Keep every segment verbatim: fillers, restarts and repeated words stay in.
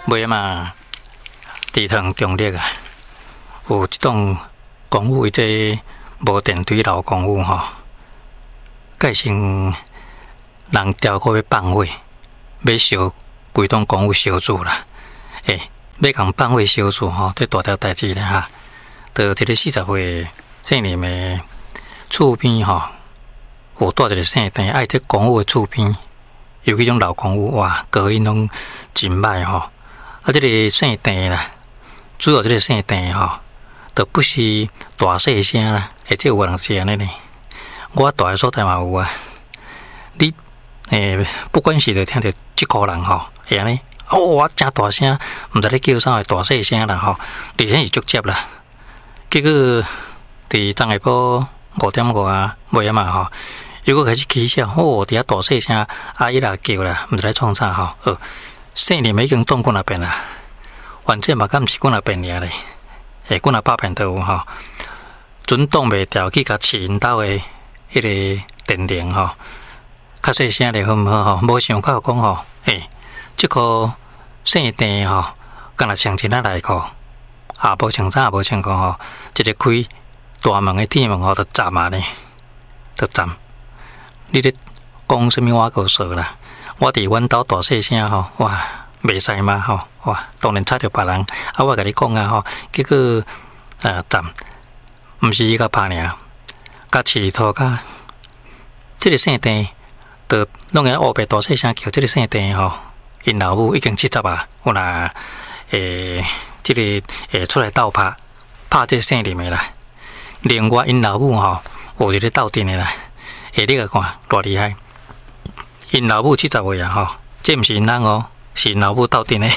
尾嘛，地堂中立啊，有一栋公寓，伊这无电梯老公寓吼，改成人调过要放火，要烧规栋公寓烧住啦。诶，要共放火烧住吼，这大条代志咧哈。到一个四十岁姓林的厝边吼，有住一个姓陈，爱这公寓的厝边，尤其种老公寓哇，隔音拢真歹吼。啊，这个姓陈啦，主要这个姓陈吼，都不是大细声啦，而且有人是安尼呢。我住的所在嘛有啊。你诶，不管是着听着即个人吼，会安尼，哦，我真大声，毋知咧叫啥，大细声啦吼，而且是足接啦。结果伫昨下晡五点外尾啊嘛吼，又搁开始起笑，哦，伫遐大细声，阿姨啦叫啦，毋知咧创啥吼，呃，姓林已经动过那边啦，反正嘛，敢毋是过那边尔咧，诶，过那百遍都有吼，准挡袂掉去甲饲因兜诶迄个电铃吼，较细声咧好毋好吼？无想到讲吼，诶，即个姓陈吼，敢若穿一仔内裤。啊，无穿衫，无穿裤吼，一个开大门的铁门吼，就站啊呢，就站。你咧讲什么我告诉啦？我伫阮兜大细声吼，哇，袂使嘛吼，哇，当然吵着别人。啊，我甲你讲啊吼，结果呃站，毋是伊甲拍尔，甲饲涂骹。即个姓陈，就拢个黑白大细声叫即个姓陈吼，因老母已经七十啊，有啦，诶。即个诶出来斗拍拍即个姓林的啦，另外因老母吼有一个斗阵的啦，下你个看偌厉害，因老母七十岁啊吼，这毋是因人哦，是因老母斗阵的，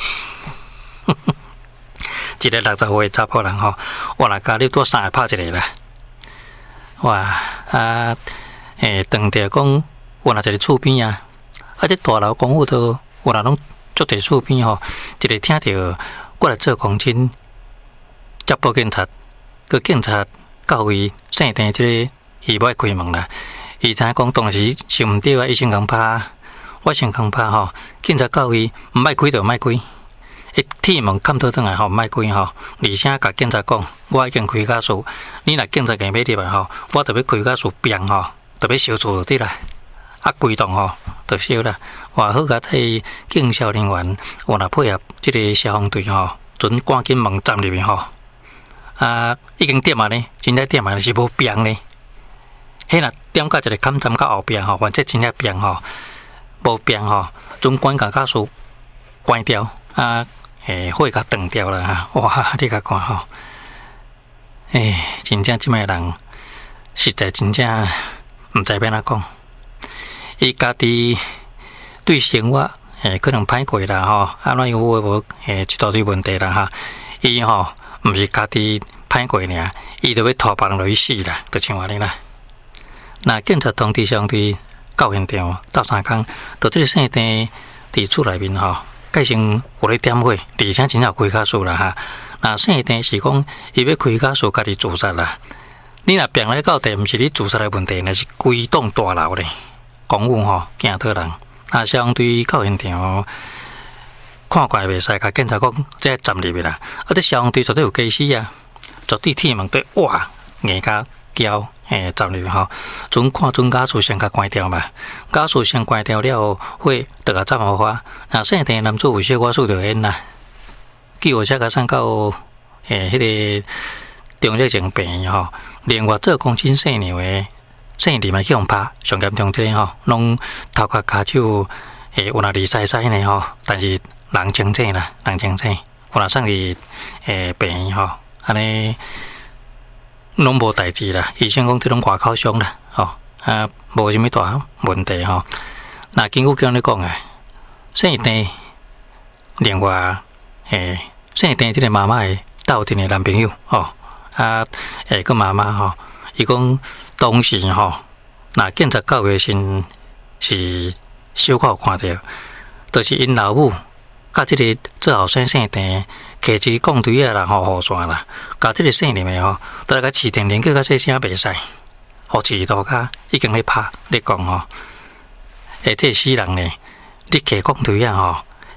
一个六十岁查甫人吼，我来家里多三个拍一个啦，哇啊诶，当着讲有若一个厝边啊，啊这大楼公寓都有若拢做伫厝边吼，一个听着。过来做空亲，接报警察，个警察到位，姓陈即个伊要开门啦。伊知影讲当时是毋对啊，伊先共拍，我先共拍吼。警察到位，毋爱开就毋爱开，一铁门砍倒转来吼，毋爱开吼。而且甲警察讲，我已经开假数，你若警察硬要入来吼，我特要开假数变吼，特要烧厝就对啦。啊，规栋吼就烧啦。话好甲替警消人员，有若配合即个消防队吼，准赶紧门站入去吼。啊，已经点啊呢，真正点啊是无变呢。迄若点到一个坎站到后壁吼，反正真正变吼，无变吼，准管甲假数关掉啊，诶，火甲断掉啦哈。哇，你甲看吼，诶，真正即摆人实在真正毋知要哪讲，伊家己。对生活诶，可能歹过啦吼，啊，咱有无无诶一大堆问题啦哈。伊吼毋是家己歹过尔，伊就要拖别人落去死啦，就像安尼啦。那警察通知相对到现场斗三工，到即个姓陈伫厝内面吼，改成有咧点火，而且真正开假数啦哈。那姓陈是讲伊要开假数，家己自杀啦。你若变来到底，毋是你自杀的问题，那是规栋大楼咧，公寓吼惊到人。啊，相对到现场，看过袂使，甲警察讲，这站入去啦。啊，这消防队绝对有假死啊，绝对铁门对哇，硬甲胶诶站入去吼。准看准假数先甲关掉嘛，假数先关掉了，火就甲站好花。那姓陈男子有小可数就演啦，救护车甲送到诶迄个中立症病院吼。另外做公亲姓娘诶。姓林嘛去互拍，上严重这吼，拢头壳骹手诶有若离西西呢吼，但是人清醒啦，人清醒，有若送去诶病院吼，安尼拢无代志啦。医生讲这种外口伤啦，吼啊无啥物大问题吼。那根据讲咧讲诶，姓陈另外诶姓陈即个妈妈诶斗阵诶男朋友吼，啊诶个妈妈吼，伊讲。当时吼，那警察到的时是小可有看到，就是因老母甲即个做后生姓陈，摕一个钢锥啊啦吼，雨伞啦，甲即个姓林的吼，都来甲饲电铃叫较细声袂使，互饲涂骹已经咧拍咧讲吼，诶，这死人呢，你摕钢锥啊吼，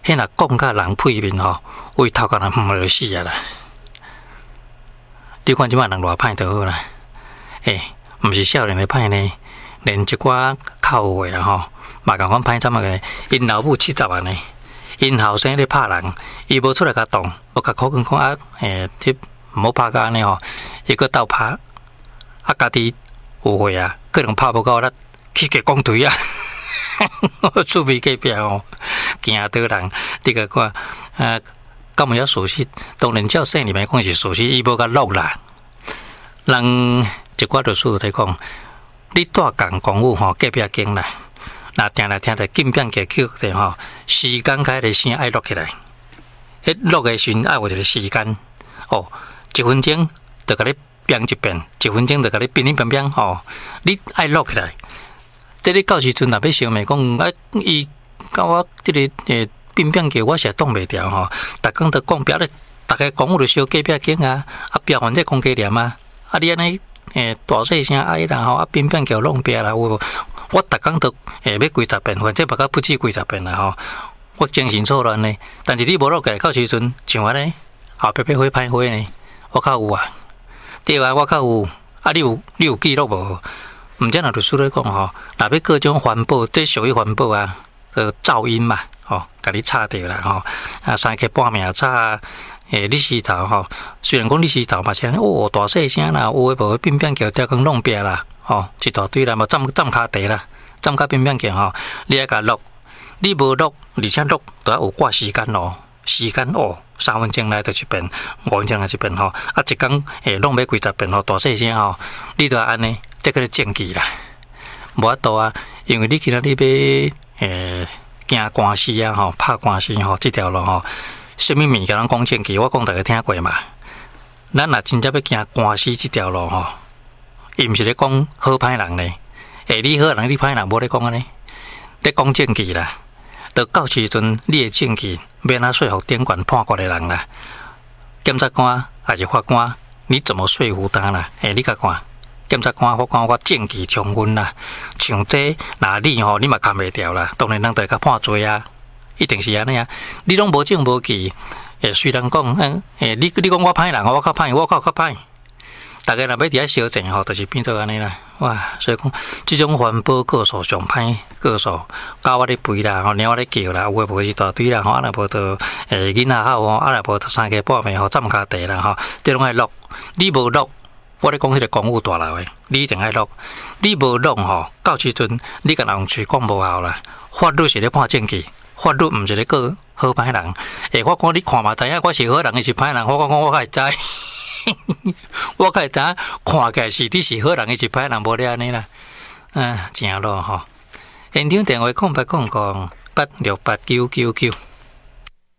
迄若讲甲人屁面吼，为头壳人骂就死啊啦！你看即摆人偌歹就好啦，诶、欸，毋是少年的歹呢，连一寡口话啊吼，嘛共款歹怎啊个？因老母七十啊呢，因后生咧拍人，伊无出来甲动，无甲口讲讲啊，诶、欸，你毋好拍甲安尼吼，伊个斗拍，啊家己有话啊，可能拍无够力，去给讲对啊！厝边隔壁哦，惊到人，你甲看，啊，敢有熟悉？当然照生里面讲是熟悉，伊无甲录啦。人一寡律师在讲，你带共公务吼，隔壁间来，那定来听着金变嘅曲的吼，时间开的声爱录起来，迄录的时爱有一个时间哦，一分钟就甲你编一遍，一分钟就甲你编一编编哦，你爱录起来。这里到时阵若要想问讲，啊，伊甲我这个诶变变叫我实挡袂掉吼，逐工都讲别咧，大家讲我就小隔壁间啊，啊标反正讲加念啊，啊你安尼诶大细声哀啦吼，啊变变叫弄别啦，我我逐工都诶要几十遍，反正别个不止几十遍啦吼，我精神错乱呢。但是你无落个到时阵像安尼后壁要花歹花呢，我较有啊，对啊，我较有啊，你有你有记录无？毋则若律师咧讲吼，若要各种环保，这属于环保啊，呃，噪音嘛，吼，甲你插掉啦，吼，啊，三克半命插，诶，你石头吼，虽然讲你石头嘛，是哦，大细声啦，有诶无变变叫雕工弄壁啦，吼，一大堆啦，嘛站站骹地啦，站骹变变叫吼，你爱甲录，你无录，而且录都要有挂时间咯，时间哦，三分钟来就一遍，五分钟来一遍吼，啊，一工诶弄要几十遍吼，大细声吼，你都要安尼。这个是证据啦，无法度啊，因为你今仔日要诶行官司啊，吼拍官司吼，这条路吼，什么物件人讲证据，我讲大家听过嘛。咱若真正要行官司这条路吼，伊毋是咧讲好歹人咧，诶，你好人你歹人，无咧讲安尼，咧讲证据啦。到到时阵，你的证据免啊说服顶悬判决的人啦，检察官还是法官，你怎么说服他啦？诶，你甲看。检察官、法官，我证据充分啦。像这，那你吼，你嘛扛袂掉啦。当然，人得甲判罪啊，一定是安尼啊。你拢无证无据，诶，虽然讲，嗯，诶，你你讲我歹人，我较歹，我较较歹。大家若要伫遐相争吼，就是变做安尼啦。哇，所以讲，这种环保告诉上歹告诉，狗仔咧吠啦，吼，猫仔咧叫啦，有诶无是大堆啦，吼，啊若无就诶囡仔好吼，啊若无就三更半暝吼，站骹地啦，吼，这拢爱录，你无录。我咧讲迄个公务大楼诶，你一定爱录，你无录吼，到时阵你甲人喙讲无效啦。法律是咧判证据，法律毋是咧告好歹人。诶，我讲你看嘛，知影我是好人，伊是歹人，我讲讲我会知，我会知影看起来是你是好人，伊是歹人，无咧安尼啦。啊，正咯吼。现场电话空八空空八六八九九九。